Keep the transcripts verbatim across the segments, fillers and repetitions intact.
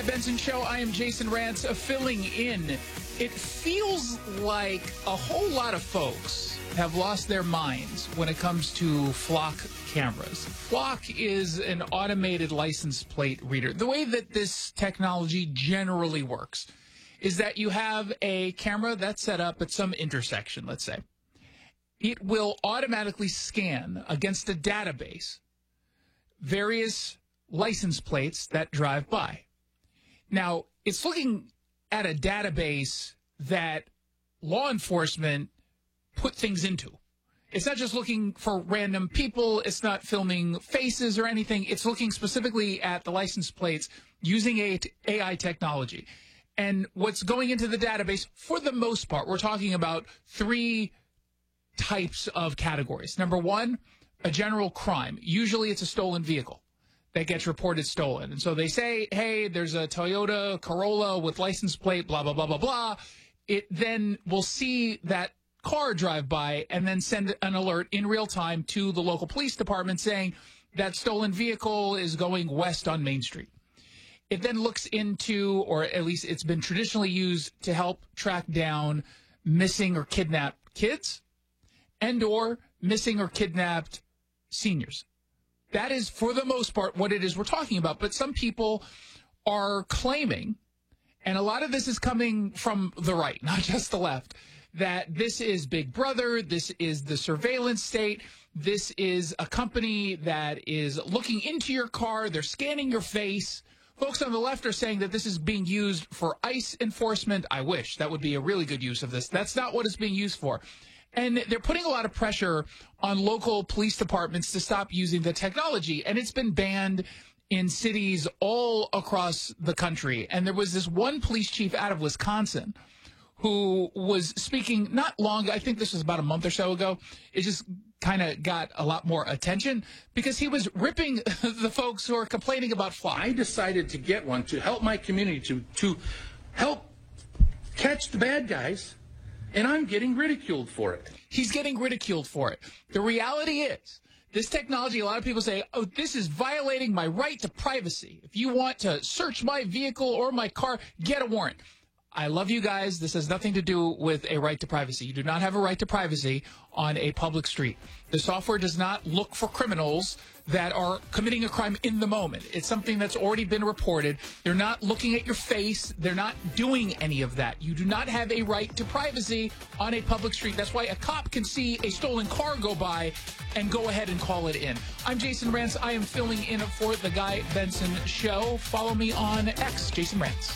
Guy Benson Show. I am Jason Rantz, uh, filling in. It feels like a whole lot of folks have lost their minds when it comes to Flock cameras. Flock is an automated license plate reader. The way that this technology generally works is that you have a camera that's set up at some intersection, let's say. It will automatically scan against a database various license plates that drive by. Now, it's looking at a database that law enforcement put things into. It's not just looking for random people. It's not filming faces or anything. It's looking specifically at the license plates using A I technology. And what's going into the database, for the most part, we're talking about three types of categories. Number one, a general crime. Usually it's a stolen vehicle that gets reported stolen. And so they say, hey, there's a Toyota Corolla with license plate, blah, blah, blah, blah, blah. It then will see that car drive by and then send an alert in real time to the local police department saying that stolen vehicle is going west on Main Street. It then looks into, or at least it's been traditionally used to help track down missing or kidnapped kids and or missing or kidnapped seniors. That is, for the most part, what it is we're talking about. But some people are claiming, and a lot of this is coming from the right, not just the left, that this is Big Brother, this is the surveillance state, this is a company that is looking into your car, they're scanning your face. Folks on the left are saying that this is being used for ICE enforcement. I wish that would be a really good use of this. That's not what it's being used for. And they're putting a lot of pressure on local police departments to stop using the technology. And it's been banned in cities all across the country. And there was this one police chief out of Wisconsin who was speaking not long, I think this was about a month or so ago. It just kind of got a lot more attention because he was ripping the folks who are complaining about Flock. I decided to get one to help my community, to, to help catch the bad guys. And I'm getting ridiculed for it. He's getting ridiculed for it. The reality is, this technology, a lot of people say, oh, this is violating my right to privacy. If you want to search my vehicle or my car, get a warrant. I love you guys. This has nothing to do with a right to privacy. You do not have a right to privacy on a public street. The software does not look for criminals that are committing a crime in the moment. It's something that's already been reported. They're not looking at your face. They're not doing any of that. You do not have a right to privacy on a public street. That's why a cop can see a stolen car go by and go ahead and call it in. I'm Jason Rantz. I am filling in for the Guy Benson Show. Follow me on X, Jason Rantz.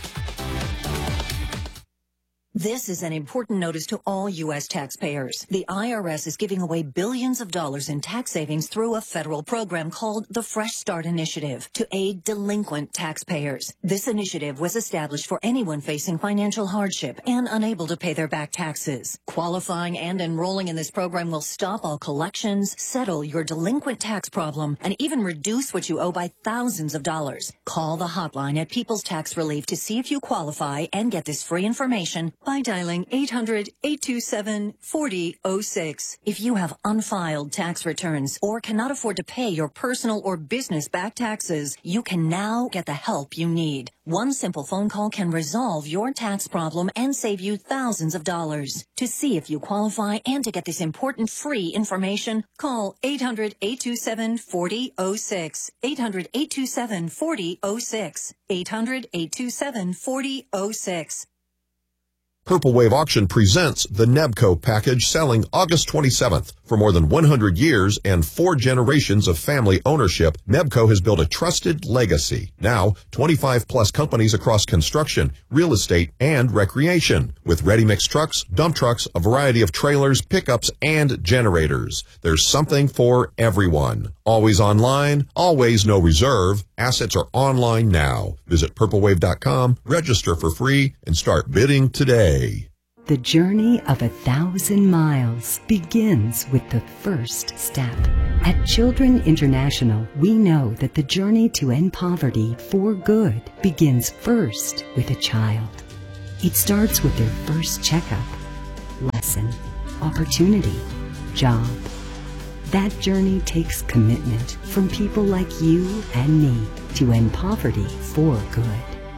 This is an important notice to all U S taxpayers. The I R S is giving away billions of dollars in tax savings through a federal program called the Fresh Start Initiative to aid delinquent taxpayers. This initiative was established for anyone facing financial hardship and unable to pay their back taxes. Qualifying and enrolling in this program will stop all collections, settle your delinquent tax problem, and even reduce what you owe by thousands of dollars. Call the hotline at People's Tax Relief to see if you qualify and get this free information by dialing eight hundred, eight two seven, four zero zero six. If you have unfiled tax returns or cannot afford to pay your personal or business back taxes, you can now get the help you need. One simple phone call can resolve your tax problem and save you thousands of dollars. To see if you qualify and to get this important free information, call eight hundred, eight two seven, four zero zero six. eight hundred, eight two seven, four zero zero six. eight hundred, eight two seven, four zero zero six. Purple Wave Auction presents the Nebco package selling August twenty-seventh. For more than one hundred years and four generations of family ownership, Nebco has built a trusted legacy. Now, twenty-five plus companies across construction, real estate, and recreation. With ready-mix trucks, dump trucks, a variety of trailers, pickups, and generators. There's something for everyone. Always online, always no reserve. Assets are online now. Visit purple wave dot com, register for free, and start bidding today. The journey of a thousand miles begins with the first step. At Children International, we know that the journey to end poverty for good begins first with a child. It starts with their first checkup, lesson, opportunity, job. That journey takes commitment from people like you and me to end poverty for good.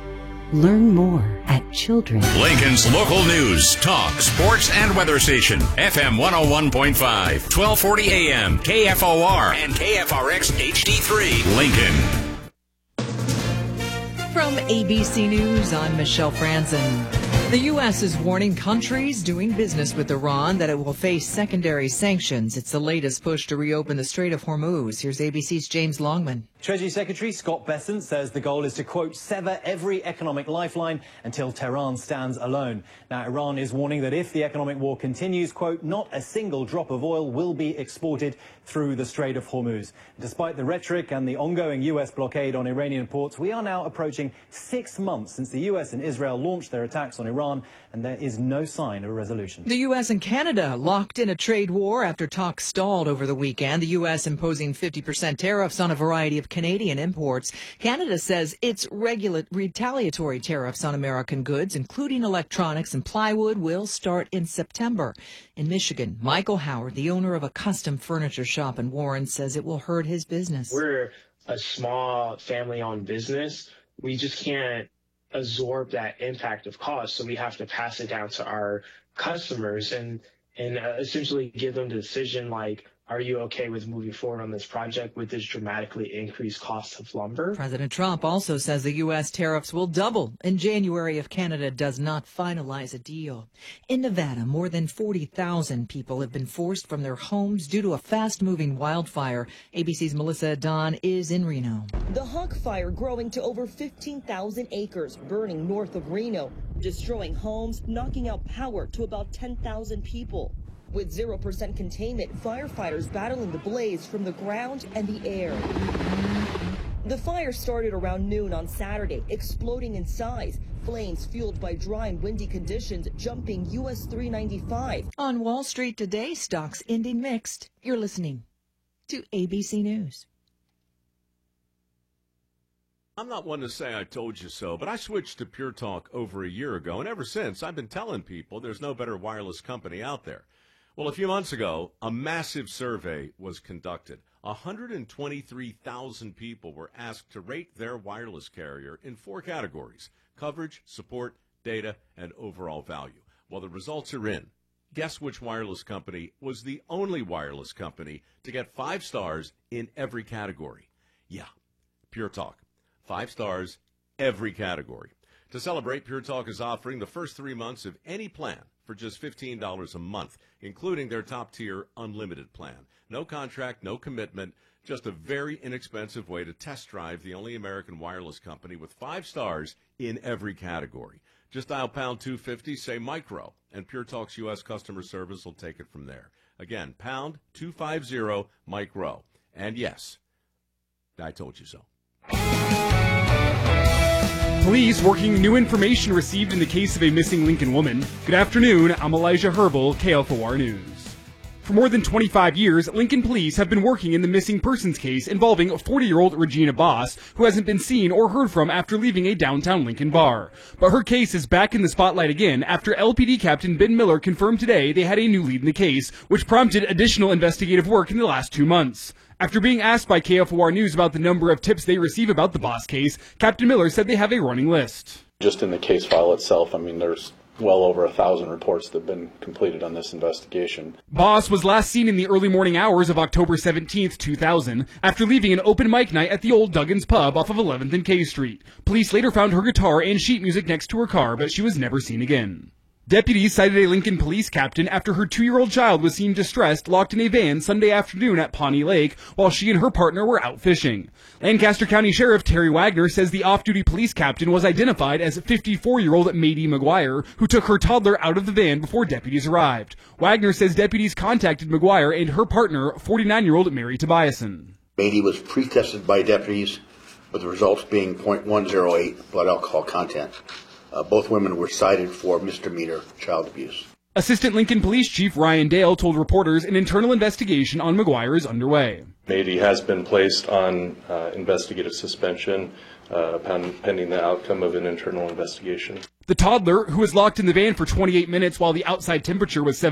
Learn more at Children. Lincoln's local news, talk, sports, and weather station. F M one oh one point five, twelve forty A M, K F O R, and K F R X H D three, Lincoln. From A B C News, I'm Michelle Franzen. The U S is warning countries doing business with Iran that it will face secondary sanctions. It's the latest push to reopen the Strait of Hormuz. Here's A B C's James Longman. Treasury Secretary Scott Bessent says the goal is to, quote, sever every economic lifeline until Tehran stands alone. Now, Iran is warning that if the economic war continues, quote, not a single drop of oil will be exported through the Strait of Hormuz. Despite the rhetoric and the ongoing U S blockade on Iranian ports, we are now approaching six months since the U S and Israel launched their attacks on Iran, and there is no sign of a resolution. The U S and Canada locked in a trade war after talks stalled over the weekend. The U S imposing fifty percent tariffs on a variety of Canadian imports. Canada says its regula- retaliatory tariffs on American goods, including electronics and plywood, will start in September. In Michigan, Michael Howard, the owner of a custom furniture shop in Warren, says it will hurt his business. We're a small family-owned business. We just can't absorb that impact of cost, so we have to pass it down to our customers and and uh, essentially give them the decision, like, are you okay with moving forward on this project with this dramatically increased cost of lumber? President Trump also says the U S tariffs will double in January if Canada does not finalize a deal. In Nevada, more than forty thousand people have been forced from their homes due to a fast-moving wildfire. A B C's Melissa Don is in Reno. The Hawk Fire growing to over fifteen thousand acres, burning north of Reno, destroying homes, knocking out power to about ten thousand people. With zero percent containment, firefighters battling the blaze from the ground and the air. The fire started around noon on Saturday, exploding in size. Flames fueled by dry and windy conditions jumping U S three ninety-five. On Wall Street today, stocks ending mixed. You're listening to A B C News. I'm not one to say I told you so, but I switched to Pure Talk over a year ago, and ever since I've been telling people there's no better wireless company out there. Well, a few months ago, a massive survey was conducted. one hundred twenty-three thousand people were asked to rate their wireless carrier in four categories: coverage, support, data, and overall value. Well, the results are in. Guess which wireless company was the only wireless company to get five stars in every category? Yeah, Pure Talk. Five stars, every category. To celebrate, Pure Talk is offering the first three months of any plan for just fifteen dollars a month, including their top-tier unlimited plan. No contract, no commitment, just a very inexpensive way to test drive the only American wireless company with five stars in every category. Just dial pound two fifty, say micro, and Pure Talk's U S customer service will take it from there. Again, pound two fifty, micro. And yes, I told you so. Police working new information received in the case of a missing Lincoln woman. Good afternoon, I'm Elijah Herbal, K F O R News. For more than twenty-five years, Lincoln police have been working in the missing persons case involving forty-year-old Regina Boss, who hasn't been seen or heard from after leaving a downtown Lincoln bar. But her case is back in the spotlight again after L P D Captain Ben Miller confirmed today they had a new lead in the case, which prompted additional investigative work in the last two months. After being asked by K F O R News about the number of tips they receive about the Boss case, Captain Miller said they have a running list. Just in the case file itself, I mean, there's well over a thousand reports that have been completed on this investigation. Boss was last seen in the early morning hours of October seventeenth, two thousand, after leaving an open mic night at the old Duggan's Pub off of eleventh and K Street. Police later found her guitar and sheet music next to her car, but she was never seen again. Deputies cited a Lincoln police captain after her two-year-old child was seen distressed, locked in a van Sunday afternoon at Pawnee Lake while she and her partner were out fishing. Lancaster County Sheriff Terry Wagner says the off-duty police captain was identified as fifty-four-year-old Madie McGuire, who took her toddler out of the van before deputies arrived. Wagner says deputies contacted McGuire and her partner, forty-nine-year-old Mary Tobiason. Madie was pre-tested by deputies, with the results being point one zero eight blood alcohol content. Uh, both women were cited for misdemeanor child abuse. Assistant Lincoln Police Chief Ryan Dale told reporters an internal investigation on McGuire is underway. Madie has been placed on uh, investigative suspension uh, pending the outcome of an internal investigation. The toddler, who was locked in the van for twenty-eight minutes while the outside temperature was seventy